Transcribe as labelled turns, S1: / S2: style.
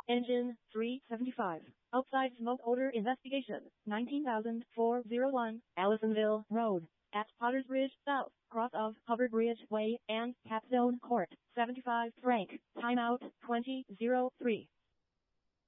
S1: Engine 375. Outside smoke odor investigation. 19,401 Allisonville Road. At Potters Bridge South. Cross of Hubbard Bridge Way and Capstone Court. 75 Frank. Timeout 2003.